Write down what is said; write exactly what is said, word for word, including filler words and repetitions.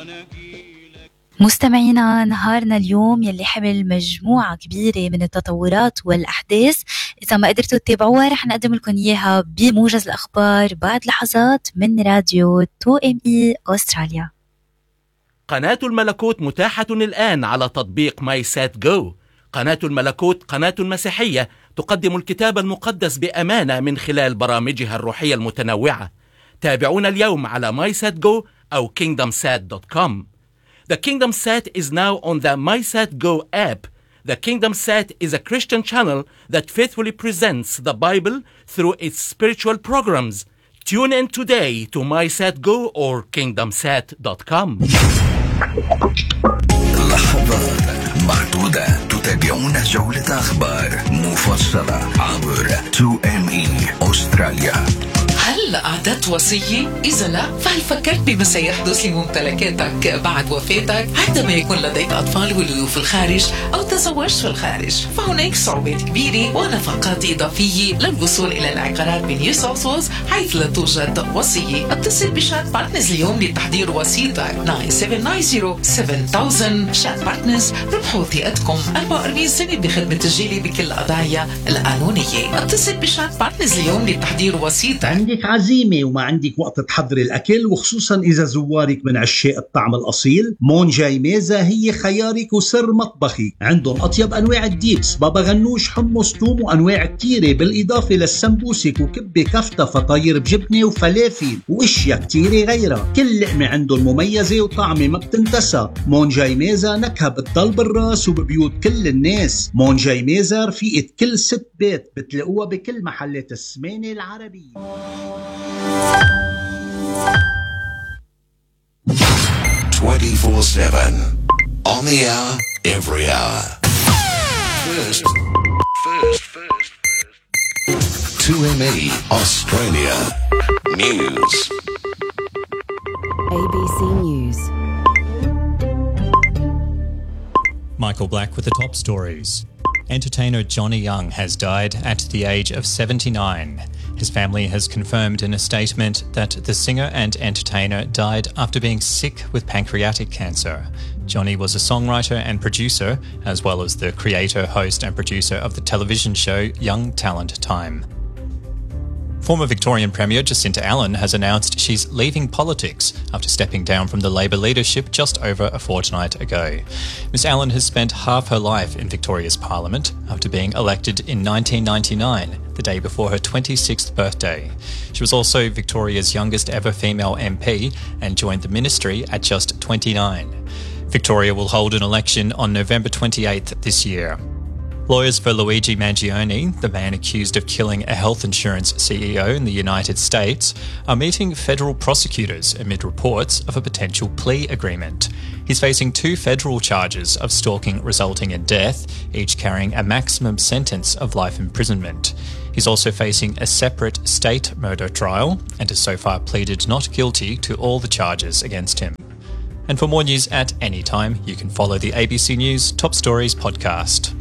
مستمعينا، نهارنا اليوم يلي حمل مجموعة كبيرة من التطورات والأحداث. إذا ما قدرتوا تتابعوها رح نقدم لكم إياها بموجز الأخبار بعد لحظات من راديو تو إم إي أستراليا. قناة الملكوت متاحة الآن على تطبيق ماي سات جو. قناة الملكوت قناة مسيحية تقدم الكتاب المقدس بأمانة من خلال برامجها الروحية المتنوعة. تابعونا اليوم على ماي سات جو أو كينغدم سات دوت كوم. The KingdomSat is now on the MySatGo app. The KingdomSat is a Christian channel that faithfully presents the Bible through its spiritual programs. Tune in today to MySatGo or kingdom sat dot com. لحظات معدودة تتابعون جولة أخبار مفصلة عبر تو إم إي أستراليا. هل أعددت وصية؟ إذا لا، فهل فكرت بما سيحدث لممتلكاتك بعد وفاتك عندما يكون لديك أطفال ولدوا في الخارج أو تزوجت في الخارج؟ فهناك صعوبات كبيرة ونفقات إضافية للوصول إلى العقارات بنيو ساوث ويلز حيث لا توجد وصية. اتصل بشات بارتنرز اليوم لتحضير وصيتك تسعة سبعة تسعة صفر سبعة ألف. شات بارتنرز ربحوا ثقتكم أربعة وأربعين سنة بخدمة تسجيلي بكل القضايا القانونية. اتصل بشات بارتنرز اليوم لتحضير وصيتك. عندك عزيمة وما عندك وقت تحضري الأكل، وخصوصا إذا زوارك من عشاق الطعم الأصيل، مون جاي ميزة هي خيارك وسر مطبخي. عندهم أطيب أنواع الديبس، بابا غنوش، حمص، توم، وأنواع كتيرة، بالإضافة للسمبوسك وكبة كفتة فطاير بجبنة وفلافل وإشياء كتيرة غيرها. كل لقمة عندهم مميزة وطعمة ما بتنتسى. مون جاي ميزة نكهة بتضل بالراس وببيوت كل الناس. مون جاي ميزة رفيقة كل ست بيت، بتلاقوها بكل محلات السمانة العربية. twenty-four seven on the hour, every hour. First, first, first, first. two M E Australia News. A B C News. Michael Black with the top stories. Entertainer Johnny Young has died at the age of seventy-nine. His family has confirmed in a statement that the singer and entertainer died after being sick with pancreatic cancer. Johnny was a songwriter and producer, as well as the creator, host and producer of the television show Young Talent Time. Former Victorian Premier Jacinta Allen has announced she's leaving politics after stepping down from the Labor leadership just over a fortnight ago. Miss Allen has spent half her life in Victoria's Parliament after being elected in nineteen ninety-nine, the day before her twenty-sixth birthday. She was also Victoria's youngest ever female M P and joined the ministry at just twenty-nine. Victoria will hold an election on November twenty-eighth this year. Lawyers for Luigi Mangione, the man accused of killing a health insurance C E O in the United States, are meeting federal prosecutors amid reports of a potential plea agreement. He's facing two federal charges of stalking resulting in death, each carrying a maximum sentence of life imprisonment. He's also facing a separate state murder trial and has so far pleaded not guilty to all the charges against him. And for more news at any time, you can follow the A B C News Top Stories podcast.